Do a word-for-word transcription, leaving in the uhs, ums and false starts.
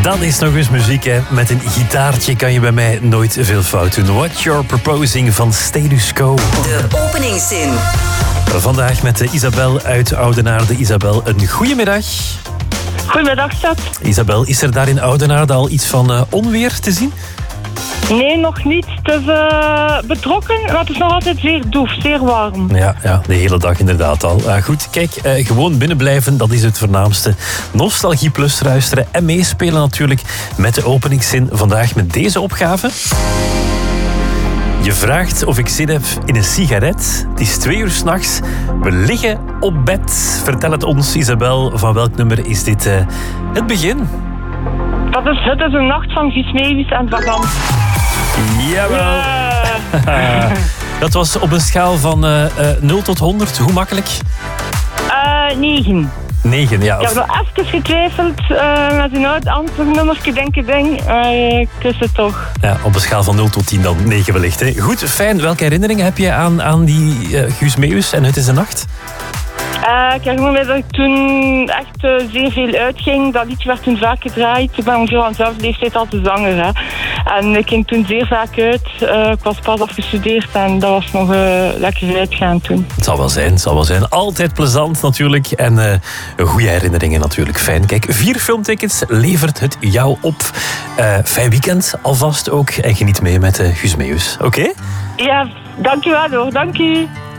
Dat is nog eens muziek, hè. Met een gitaartje kan je bij mij nooit veel fout doen. What You're Proposing van Status Quo. De openingszin. Vandaag met Isabel uit Oudenaarde. Isabel, een goedemiddag. Goedemiddag, schat. Isabel, is er daar in Oudenaarde al iets van uh, onweer te zien? Nee, nog niet. Het is uh, betrokken, maar het is nog altijd zeer doef, zeer warm. Ja, ja, de hele dag inderdaad al. Uh, goed, kijk, uh, gewoon binnenblijven, dat is het voornaamste. Nostalgie plus luisteren en meespelen natuurlijk met de openingszin vandaag met deze opgave. Je vraagt of ik zin heb in een sigaret. Het is twee uur 's nachts. We liggen op bed. Vertel het ons, Isabel. Van welk nummer is dit uh, het begin? Dat is Het is een nacht van Guus Meeuwis en Vagant. Jawel. Yeah. Dat was op een schaal van uh, uh, nul tot honderd. Hoe makkelijk? Uh, negen. negen, ja. Ik heb nog even getwijfeld uh, met een oud antwoordnummertje, denk ik, denk. Uh, ik wist het toch. Ja, op een schaal van nul tot tien dan negen wellicht. Hè. Goed, fijn. Welke herinneringen heb je aan, aan die uh, Guus Meeuwis en Het is een nacht? Uh, ik herinner me dat ik toen echt uh, zeer veel uitging. Dat liedje werd toen vaak gedraaid. Ik ben ongeveer aan dezelfde leeftijd al te zanger. Hè. En ik ging toen zeer vaak uit. Uh, ik was pas afgestudeerd en dat was nog uh, lekker uitgaan toen. Het zal wel zijn, het zal wel zijn. Altijd plezant natuurlijk. En uh, goede herinneringen natuurlijk. Fijn. Kijk, vier filmtickets levert het jou op. Uh, fijn weekend alvast ook. En geniet mee met uh, Guus Meeuwis. Oké? Okay? Ja, dankjewel hoor. Dank u.